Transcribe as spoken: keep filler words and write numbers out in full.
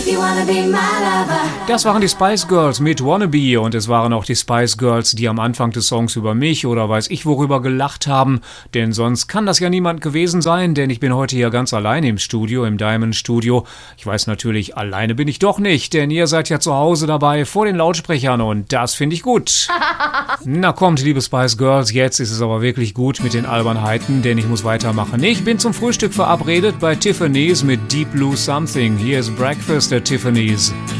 Das waren die Spice Girls mit Wannabe und es waren auch die Spice Girls, die am Anfang des Songs über mich oder weiß ich worüber gelacht haben, denn sonst kann das ja niemand gewesen sein, denn ich bin heute hier ganz alleine im Studio, im Diamond Studio. Ich weiß natürlich, alleine bin ich doch nicht, denn ihr seid ja zu Hause dabei vor den Lautsprechern und das finde ich gut. Na kommt, liebe Spice Girls, jetzt ist es aber wirklich gut mit den Albernheiten, denn ich muss weitermachen. Ich bin zum Frühstück verabredet bei Tiffany's mit Deep Blue Something. Hier ist Breakfast at Tiffany's.